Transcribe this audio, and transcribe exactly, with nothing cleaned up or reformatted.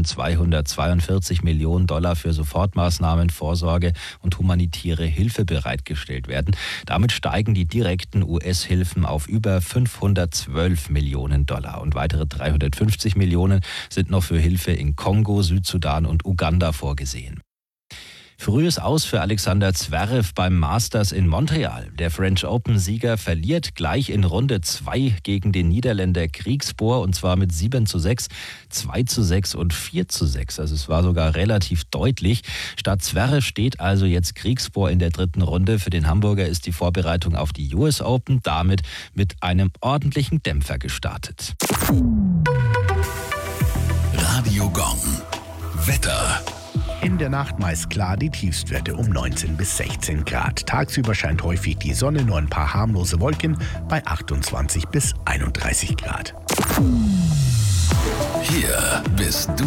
sollen zweihundertzweiundvierzig Millionen Dollar für Sofortmaßnahmen, Vorsorge und humanitäre Hilfe bereitgestellt werden. Damit steigen die direkten U S-Hilfen auf über fünfhundertzwölf Millionen Dollar. Und weitere dreihundertfünfzig Millionen sind noch für Hilfe in Kongo, Südsudan und Uganda vorgesehen. Frühes Aus für Alexander Zverev beim Masters in Montreal. Der French Open-Sieger verliert gleich in Runde zwei gegen den Niederländer Griekspoor, und zwar mit sieben zu sechs, zwei zu sechs und vier zu sechs. Also es war sogar relativ deutlich. Statt Zverev steht also jetzt Griekspoor in der dritten Runde. Für den Hamburger ist die Vorbereitung auf die U S Open damit mit einem ordentlichen Dämpfer gestartet. Radio Gong. Wetter. In der Nacht meist klar, die Tiefstwerte um neunzehn bis sechzehn Grad. Tagsüber scheint häufig die Sonne, nur ein paar harmlose Wolken bei achtundzwanzig bis einunddreißig Grad. Hier bist du